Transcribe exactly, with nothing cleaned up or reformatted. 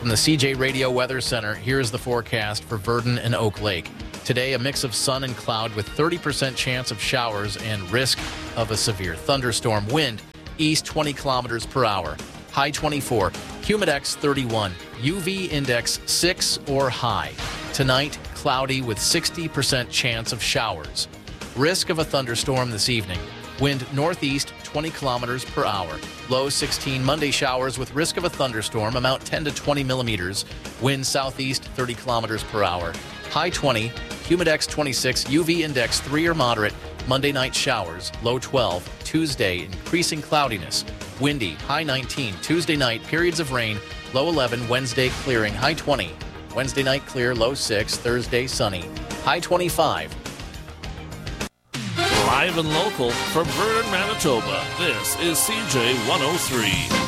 From the C J Radio Weather Center, here's the forecast for Virden and Oak Lake. Today, a mix of sun and cloud with thirty percent chance of showers and risk of a severe thunderstorm. Wind, east twenty kilometers per hour. High twenty-four. Humidex thirty-one. U V index six or high. Tonight, cloudy with sixty percent chance of showers. Risk of a thunderstorm this evening. Wind northeast twenty kilometers per hour. Low sixteen. Monday showers with risk of a thunderstorm. Amount ten to twenty millimeters. Wind southeast thirty kilometers per hour. High twenty. Humidex twenty-six. U V index three or moderate. Monday night showers. Low twelve. Tuesday increasing cloudiness. Windy. High nineteen. Tuesday night periods of rain. Low eleven. Wednesday clearing. High twenty. Wednesday night clear. Low six. Thursday sunny. High twenty-five. Live and local from Virden, Manitoba, this is C J one oh three.